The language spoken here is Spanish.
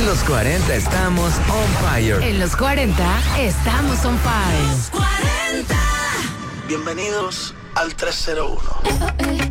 En los 40 estamos on fire. En los 40 estamos on fire. Bienvenidos al 301.